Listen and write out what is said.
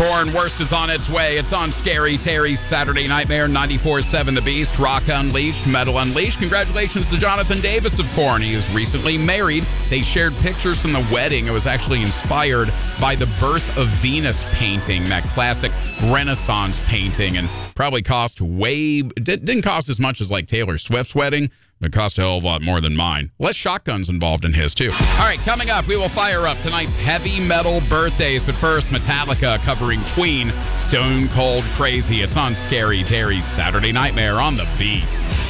Korn, Worst is on its way. It's on Scary Terry's Saturday Nightmare, 94.7 The Beast, Rock Unleashed, Metal Unleashed. Congratulations to Jonathan Davis of Korn. He was recently married. They shared pictures from the wedding. It was actually inspired by the Birth of Venus painting, that classic Renaissance painting, and probably didn't cost as much as like Taylor Swift's wedding, but cost a hell of a lot more than mine. Less shotguns involved in his, too. All right, coming up, we will fire up tonight's heavy metal birthdays. But first, Metallica covering Queen, Stone Cold Crazy. It's on Scary Terry's Saturday Nightmare on The Beast.